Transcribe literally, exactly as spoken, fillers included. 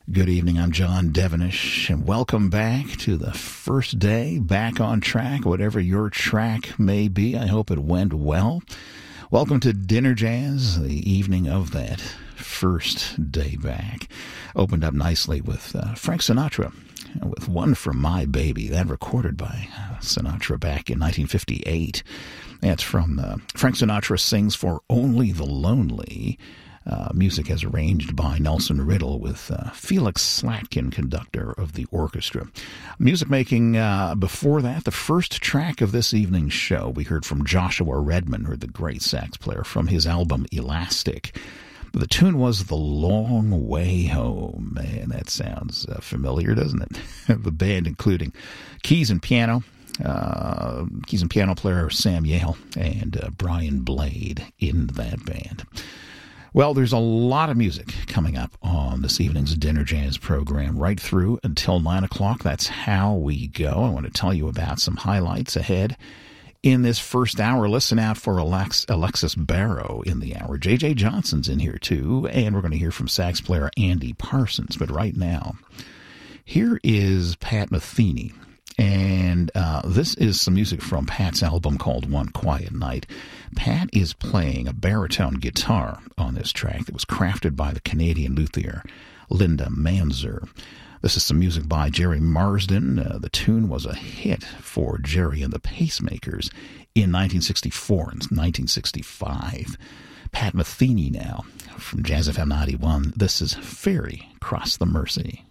Good evening, I'm John Devenish, and welcome back to the first day, back on track, whatever your track may be. I hope it went well. Welcome to Dinner Jazz, the evening of that first day back. Opened up nicely with uh, Frank Sinatra, with One for My Baby, that recorded by Sinatra back in nineteen fifty-eight. That's from uh, Frank Sinatra Sings for Only the Lonely. Uh, music as arranged by Nelson Riddle with uh, Felix Slatkin, conductor of the orchestra. Music making uh, before that, the first track of this evening's show, we heard from Joshua Redman, or the great sax player, from his album Elastic. The tune was The Long Way Home. Man, that sounds uh, familiar, doesn't it? The band including keys and piano, uh, keys and piano player Sam Yale, and uh, Brian Blade in that band. Well, there's a lot of music coming up on this evening's Dinner Jazz program, right through until nine o'clock. That's how we go. I want to tell you about some highlights ahead in this first hour. Listen out for Alex, Alexis Barrow in the hour. J J Johnson's in here, too, and we're going to hear from sax player Andy Parsons. But right now, here is Pat Metheny. And uh, this is some music from Pat's album called One Quiet Night. Pat is playing a baritone guitar on this track that was crafted by the Canadian luthier Linda Manzer. This is some music by Jerry Marsden. Uh, the tune was a hit for Jerry and the Pacemakers in nineteen sixty-four and nineteen sixty-five. Pat Metheny now from Jazz F M ninety-one. This is Ferry Cross the Mersey.